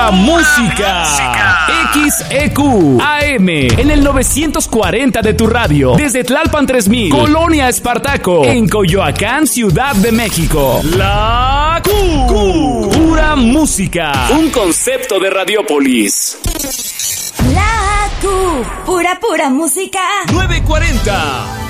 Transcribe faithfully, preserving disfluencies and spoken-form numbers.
Pura música. X E Q A M en el novecientos cuarenta de tu radio. Desde Tlalpan tres mil, Colonia Espartaco, en Coyoacán, Ciudad de México. La Q. Q. Pura música. Un concepto de Radiopolis. La Q. Pura, pura música. nueve cuarenta.